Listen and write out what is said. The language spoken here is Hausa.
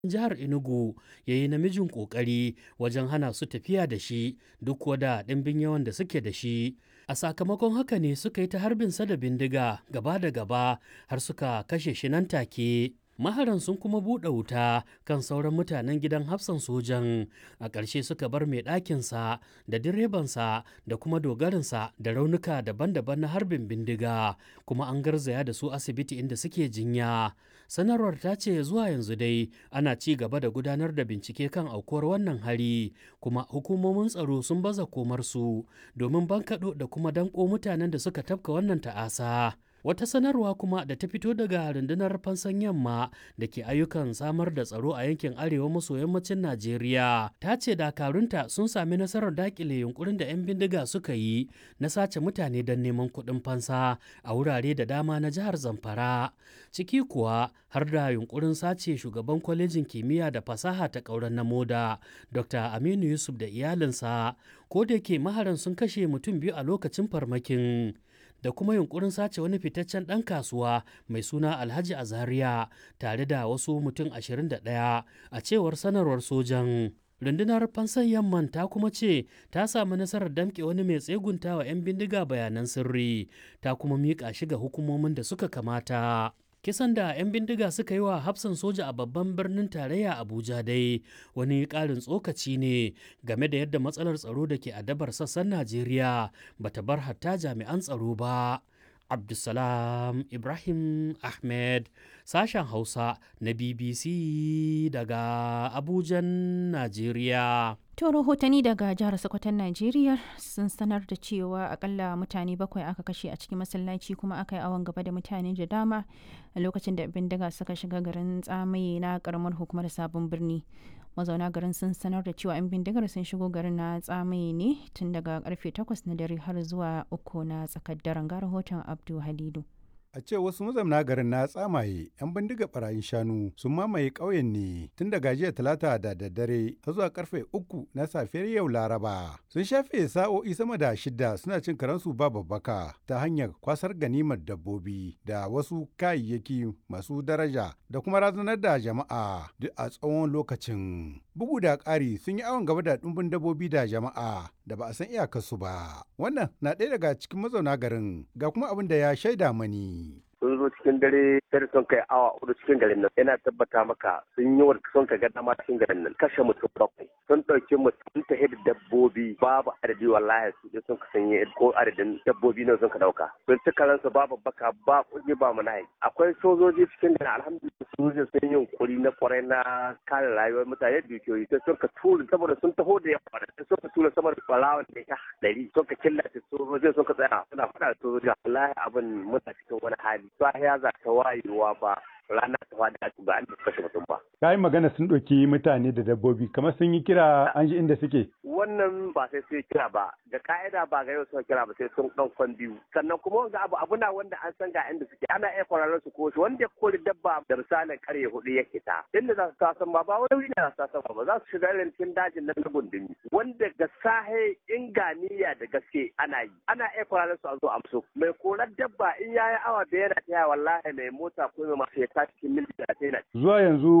jihar Enugu ya yi namijin ƙoƙari wajen hana su tafiya da shi duk kuwa da ɗimbin yawan da suke da shi. A sakamakon haka ne suka yi ta harbinsa da bindiga gaba da gaba har suka kashe shi nan take. Maharan sun kuma buɗe wuta kan sauran mutanen gidan hafsan sojan, a ƙarshe suka bar mai ɗakinsa da direbansa da kuma dogarinsa da raunuka daban-daban na harbin bindiga, kuma an garzaya da su asibiti inda suke jinya. Sanarwar ta ce zuwa yanzu dai ana ci gaba da gudanar da bincike kan aukuwar wannan hari, kuma hukumomin tsaro sun baza komarsu domin bankaɗo da kuma danƙo mutanen da suka tafka wannan ta'asa. Wata sanarwa kuma da ta fito daga rundunar fansan yamma da ke ayyukan samar da tsaro a yankin arewa maso yammacin Najeriya ta ce dakarunta sun sami nasarar dakile yunkurin da 'yan bindiga suka yi na sace mutane don neman kuɗin fansa a wurare da dama na jihar Zamfara. Ciki kuwa har da yunkurin sace shugaban kwalejin kimiyya da fasaha ta ƙauren na Moda, Dr. Aminu Yusuf da iyalinsa, ko da yake maharan sun kashe mutum biyu a lokacin farmakin. Da kuma yunkurin sace wani fitaccen ɗan kasuwa mai suna Alhaji Azariya tare da wasu mutum 21 a cewar sanarwar sojan. Rundunar fansan yamman ta kuma ce ta samu nasarar damƙe wani mai tsegunta wa 'yan bindiga bayanan sirri, ta kuma miƙa shi ga hukumomin da suka kamata. Kisan da 'yan bindiga suka yi wa hafsan soja a babban birnin tarayya Abuja dai wani ƙarin tsokaci ne game da yadda matsalar tsaro da ke adabar sassan Najeriya bata bar hatta jami'an tsaro ba. Abdulsalam Ibrahim Ahmed, sashen Hausa na BBC daga Abujan, Najeriya. To rahotanni daga jihar Sokoton Najeriya sun sanar da cewa akalla mutane 7 aka kashe a cikin masallaci kuma aka yi awon gaba da mutane da dama a lokacin da bindiga suka shiga garin Tsamaye na karamar hukumar Sabon Birni. Mazauna garin sun sanar da cewa 'yan bindigar sun shigo garin na Tsamaye ne tun daga karfe 8 na dare har zuwa 3 na tsakar daren, ga rahoton Abdu Halidu. A ce wasu mazauna garin na Tsamaye 'yan bindiga barayin shanu sun mamaye ƙauyen ne tun daga jiya talata da daddare har zuwa karfe 3 na safiyar yau Laraba. Sun shafe sa'o'i sama da 6 suna cin karansu ba babbaka ta hanyar kwasar ganimar dabbobi da wasu kayayyaki masu daraja da kuma razanar da jama'a duk a tsawon lokacin. Bugu da ƙari sun yi awon gaba da ɗumbin dabbobi da jama'a da ba a san iyakarsu ba. Wannan na ɗaya daga cikin mazauna garin, ga kuma abin da ya shaida mani. Sun zo cikin dare sai sun kai awa 4 cikin garin nan, yana tabbata maka sun yi wa sun ka ga dama cikin garin nan, kashe mutum 7 sun ɗauki mutum ta da dabbobi babu adadi, wallahi su sun ka sanye ko adadin dabbobi ne sun ka ɗauka. Sun ci karansu babu baka ba kuɗi ba manayi. Akwai sojoji cikin garin, alhamdulillah sojoji sun yi yunkuri na kwarai na kare rayuwar mutane da dukiyoyi, sai sun ka tura saboda sun taho da yawa, sai sun ka tura sama da ɓarawan da ya 100 sun ka killace sojojin sun ka tsaya suna faɗa da sojoji. Wallahi abin muna cikin wani hali. Sahiya za ta wayewa ba rana ta fada ba an kashe mutum ba. Ka yi magana sun ɗauki mutane da dabbobi, kamar sun yi kira an ji inda suke. Wannan ba sai sun kira ba, da ka'ida ba ga yau sun kira ba sai sun ɗan biyu. Sannan kuma wanga abu na wanda an san ga inda suke, ana iya kwararren su ko shi wanda ya kori dabba da misalin karye 4 ya ta. Inda za su tasan ba wani wuri ne za su tasan ba, za su shiga irin cikin dajin nan na gundumi. Wanda ga sahe inganiya da gaske ana yi. Ana iya kwararren su a zo amso. Mai korar dabba in yayi awa da yana taya wallahi mai mota ko mai masu ya tashi cikin mil 30. Zuwa yanzu